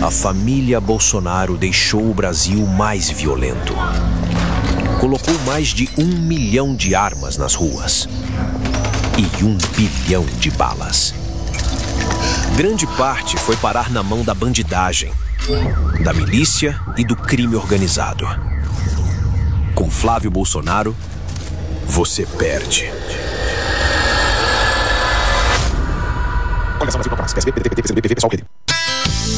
a família Bolsonaro deixou o Brasil mais violento. Colocou mais de 1 milhão de armas nas ruas e 1 bilhão de balas. Grande parte foi parar na mão da bandidagem, da milícia e do crime organizado. Com Flávio Bolsonaro, você perde. Coligação Brasil Popular, PSB, PDT, PT, PCdoB, PV, PSOL, PD.